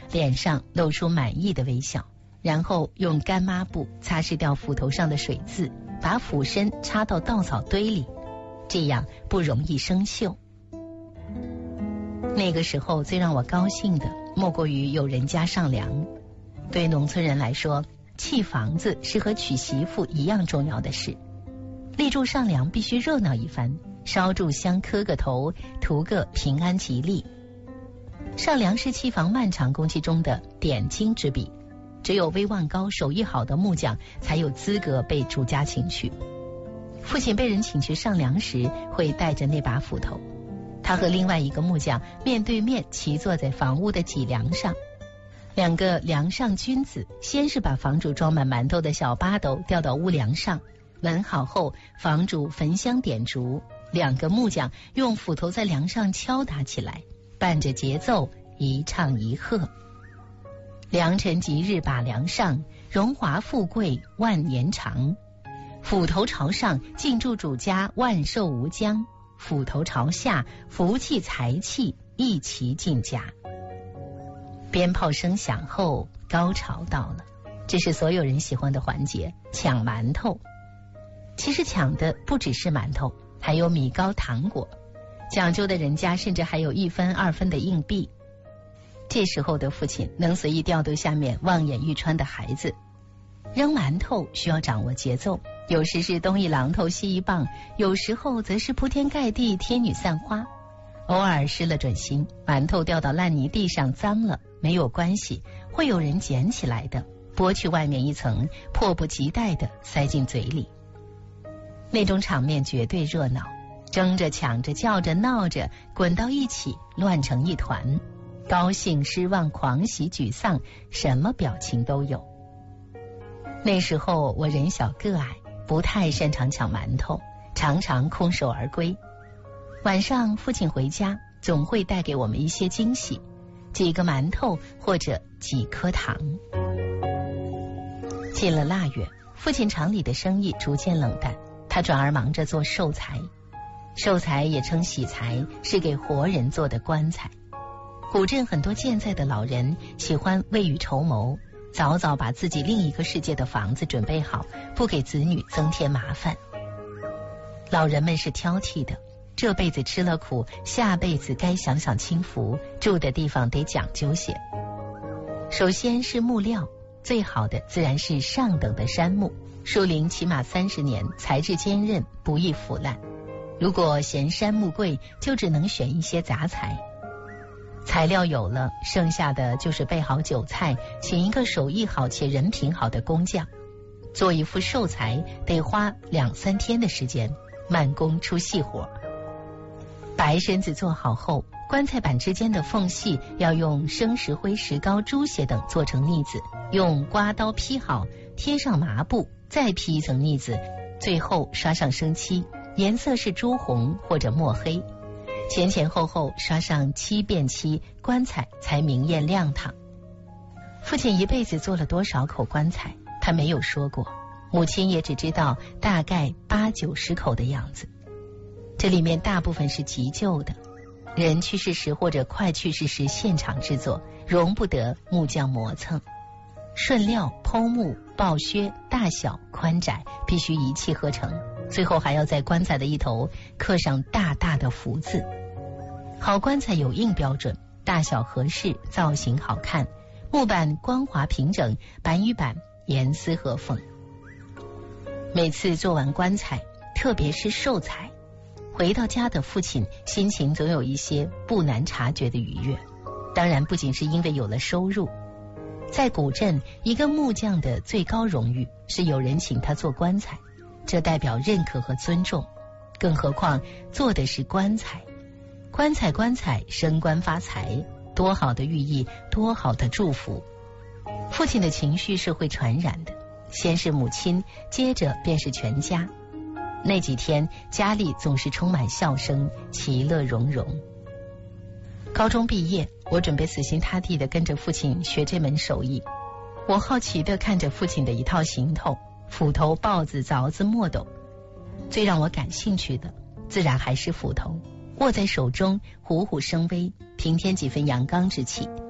脸上露出满意的微笑，然后用干抹布擦拭掉斧头上的水渍，把斧身插到稻草堆里，这样不容易生锈。那个时候最让我高兴的莫过于有人家上梁。对农村人来说，砌房子是和娶媳妇一样重要的事。立柱上梁必须热闹一番，烧炷香磕个头，图个平安吉利。上梁是砌房漫长工期中的点睛之笔，只有威望高手艺好的木匠才有资格被主家请去。父亲被人请去上梁时会带着那把斧头，他和另外一个木匠面对面齐坐在房屋的脊梁上，两个梁上君子先是把房主装满馒头的小八斗吊到屋梁上，闻好后房主焚香点烛，两个木匠用斧头在梁上敲打起来，伴着节奏一唱一和。良辰吉日把梁上，荣华富贵万年长。斧头朝上，敬祝主家万寿无疆；斧头朝下，福气财气一齐进家。鞭炮声响后，高潮到了，这是所有人喜欢的环节，抢馒头。其实抢的不只是馒头，还有米糕糖果，讲究的人家甚至还有1分2分的硬币。这时候的父亲能随意调度下面望眼欲穿的孩子。扔馒头需要掌握节奏，有时是东一榔头西一棒，有时候则是铺天盖地天女散花。偶尔失了准心，馒头掉到烂泥地上脏了，没有关系，会有人捡起来的，剥去外面一层，迫不及待地塞进嘴里。那种场面绝对热闹，争着抢着叫着闹着滚到一起，乱成一团，高兴失望狂喜沮丧，什么表情都有。那时候我人小个矮，不太擅长抢馒头，常常空手而归。晚上父亲回家总会带给我们一些惊喜，几个馒头或者几颗糖。进了腊月，父亲厂里的生意逐渐冷淡，他转而忙着做寿材。寿材也称喜材，是给活人做的棺材。古镇很多健在的老人喜欢未雨绸缪，早早把自己另一个世界的房子准备好，不给子女增添麻烦。老人们是挑剔的，这辈子吃了苦，下辈子该享享清福，住的地方得讲究些。首先是木料，最好的自然是上等的杉木，树龄起码30年，材质坚韧，不易腐烂。如果嫌杉木贵，就只能选一些杂材。材料有了，剩下的就是备好酒菜，请一个手艺好且人品好的工匠。做一副寿材得花2-3天的时间，慢工出细活。白身子做好后，棺材板之间的缝隙要用生石灰、石膏、猪血等做成腻子，用刮刀劈好，贴上麻布，再劈一层腻子，最后刷上生漆，颜色是朱红或者墨黑，前前后后刷上7遍漆，棺材才明艳亮堂。父亲一辈子做了多少口棺材，他没有说过，母亲也只知道大概80-90口的样子。这里面大部分是急救的，人去世时或者快去世时现场制作，容不得木匠磨蹭。顺料、剖木、刨削、大小、宽窄必须一气呵成，最后还要在棺材的一头刻上大大的福字。好棺材有硬标准，大小合适，造型好看，木板光滑平整，板与板严丝合缝。每次做完棺材，特别是寿材，回到家的父亲心情总有一些不难察觉的愉悦。当然不仅是因为有了收入，在古镇，一个木匠的最高荣誉是有人请他做棺材，这代表认可和尊重。更何况做的是棺材，棺材升官发财，多好的寓意，多好的祝福。父亲的情绪是会传染的，先是母亲，接着便是全家。那几天家里总是充满笑声，其乐融融。高中毕业，我准备死心塌地地跟着父亲学这门手艺。我好奇地看着父亲的一套行头，斧头、刨子、凿子、墨斗。最让我感兴趣的自然还是斧头，握在手中虎虎生威，平添几分阳刚之气。